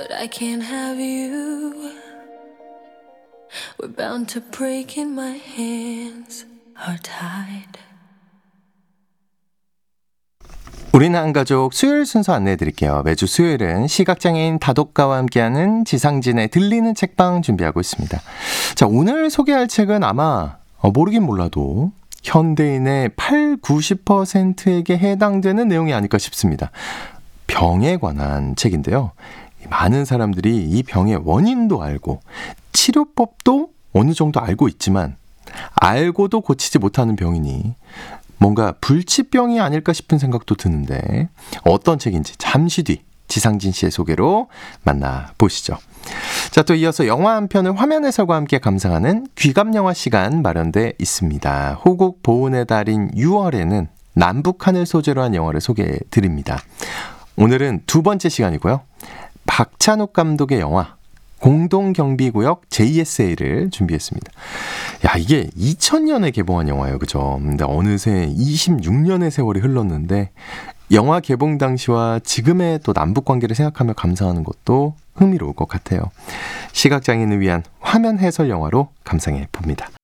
I can't have you. We're bound to break and my hands are tied. 우리는 한가족 수요일 순서 안내해드릴게요. 매주 수요일은 시각장애인 다독가와 함께하는 지상진의 들리는 책방 준비하고 있습니다. 자, 오늘 소개할 책은 아마 모르긴 몰라도 현대인의 80-90%에게 해당되는 내용이 아닐까 싶습니다. 병에 관한 책인데요. 많은 사람들이 이 병의 원인도 알고 치료법도 어느 정도 알고 있지만 알고도 고치지 못하는 병이니 뭔가 불치병이 아닐까 싶은 생각도 드는데 어떤 책인지 잠시 뒤 지상진 씨의 소개로 만나보시죠. 자, 또 이어서 영화 한 편을 화면 해설과 함께 감상하는 귀감영화 시간 마련돼 있습니다. 호국 보훈의 달인 6월에는 남북한을 소재로 한 영화를 소개해드립니다. 오늘은 두 번째 시간이고요. 박찬욱 감독의 영화 공동경비구역 JSA를 준비했습니다. 야, 이게 2000년에 개봉한 영화예요. 그죠? 근데 어느새 26년의 세월이 흘렀는데 영화 개봉 당시와 지금의 또 남북 관계를 생각하며 감상하는 것도 흥미로울 것 같아요. 시각장애인을 위한 화면 해설 영화로 감상해 봅니다.